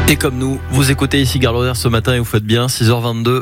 Et comme nous, vous écoutez ici Gare Lozère ce matin et vous faites bien, 6h22.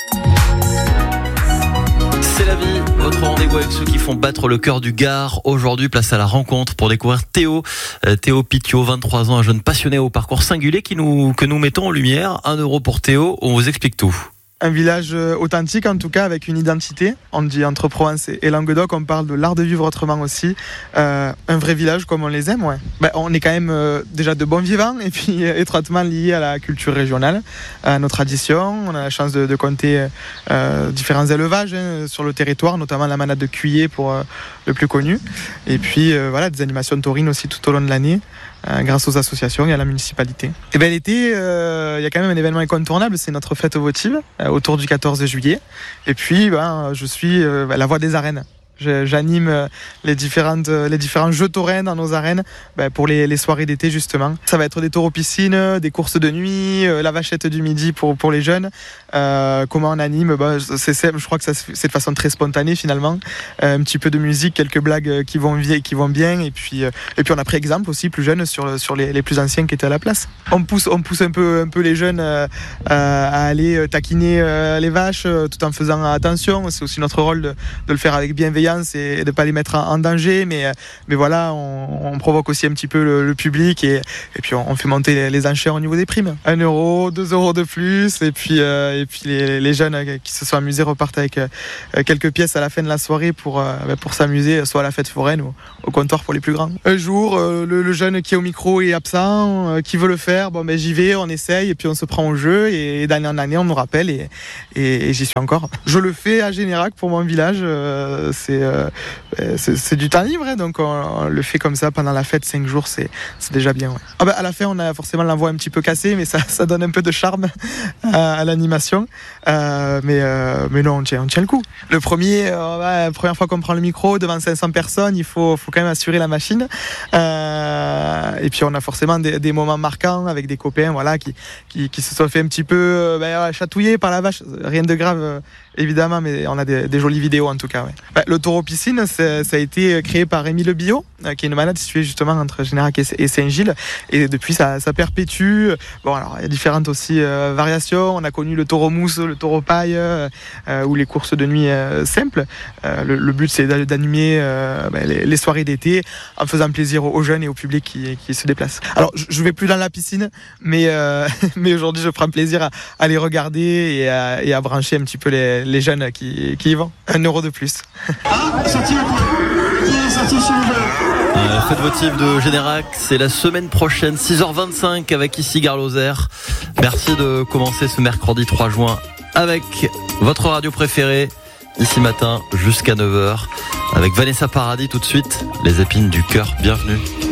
C'est la vie, votre rendez-vous avec ceux qui font battre le cœur du Gard. Aujourd'hui, place à la rencontre pour découvrir Théo Pitiot, 23 ans, un jeune passionné au parcours singulier que nous mettons en lumière. 1 euro pour Théo, on vous explique tout. Un village authentique, en tout cas, avec une identité. On dit entre Provence et Languedoc, on parle de l'art de vivre autrement aussi. Un vrai village comme on les aime, ouais. On est quand même déjà de bons vivants et puis étroitement liés à la culture régionale, à nos traditions. On a la chance de compter différents élevages sur le territoire, notamment la manade de Cuillé pour le plus connu. Et puis des animations taurines aussi tout au long de l'année. Grâce aux associations et à la municipalité. Et l'été, il y a quand même un événement incontournable, c'est notre fête votive autour du 14 juillet. Et puis, je suis la voix des arènes. J'anime les différents jeux taurins dans nos arènes pour les soirées d'été justement. Ça va être des taureaux piscines, des courses de nuit, la vachette du midi pour les jeunes. Comment on anime, je crois que c'est de façon très spontanée finalement. Un petit peu de musique, quelques blagues qui vont bien et puis on a pris exemple aussi plus jeunes sur les plus anciens qui étaient à la place. On pousse un peu les jeunes à aller taquiner les vaches tout en faisant attention. C'est aussi notre rôle de le faire avec bienveillance et de ne pas les mettre en danger, mais voilà, on provoque aussi un petit peu le public et puis on fait monter les enchères au niveau des primes. 1 euro, 2 euros de plus et puis les jeunes qui se sont amusés repartent avec quelques pièces à la fin de la soirée pour s'amuser, soit à la fête foraine ou au comptoir pour les plus grands. Un jour, le jeune qui est au micro est absent, qui veut le faire, j'y vais, on essaye et puis on se prend au jeu et d'année en année on nous rappelle et j'y suis encore. Je le fais à Générac pour mon village, c'est du temps libre, donc on le fait comme ça pendant la fête, 5 jours, c'est déjà bien. Ouais. À la fin, on a forcément la voix un petit peu cassée, mais ça donne un peu de charme à l'animation. Mais non, on tient le coup. La première fois qu'on prend le micro devant 500 personnes, il faut quand même assurer la machine. Et puis on a forcément des moments marquants avec des copains, qui se sont fait un petit peu chatouiller par la vache. Rien de grave, évidemment, mais on a des jolies vidéos en tout cas. Ouais. Le taureau piscine, ça a été créé par Rémi Le Biot, qui est une manade située justement entre Générac et Saint-Gilles, et depuis ça perpétue. Alors il y a différentes aussi variations. On a connu le taureau mousse, le taureau paille, ou les courses de nuit simples. Le but c'est d'animer les soirées d'été en faisant plaisir aux jeunes et au public qui se déplacent. Alors je vais plus dans la piscine, mais aujourd'hui je prends plaisir à les regarder et à brancher un petit peu les jeunes qui y vont. 1 euro de plus. Fête votive de Générac, c'est la semaine prochaine, 6h25 avec ici Gare Lozère. Merci de commencer ce mercredi 3 juin avec votre radio préférée, ici matin jusqu'à 9h, avec Vanessa Paradis tout de suite, les épines du cœur, bienvenue.